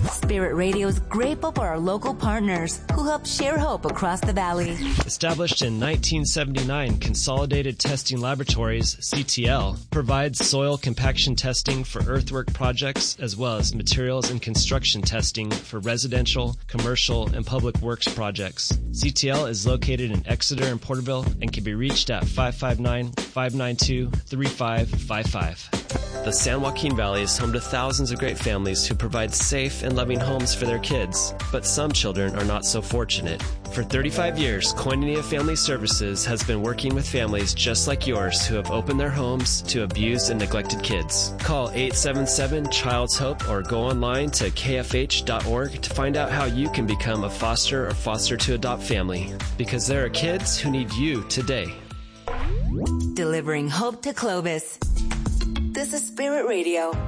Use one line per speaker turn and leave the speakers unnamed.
Spirit Radio is grateful for our local partners who help share hope across the valley.
Established in 1979, Consolidated Testing Laboratories, CTL, provides soil compaction testing for earthwork projects as well as materials and construction testing for residential, commercial, and public works projects. CTL is located in Exeter and Porterville and can be reached at 559-592-3555. The San Joaquin Valley is home to thousands of great families who provide safe and loving homes for their kids, but some children are not so fortunate. For 35 years, Koinonia Family Services has been working with families just like yours who have opened their homes to abused and neglected kids. Call 877-CHILD'S HOPE or go online to kfh.org to find out how you can become a foster or foster-to-adopt family, because there are kids who need you today.
Delivering hope to Clovis. This is Spirit Radio.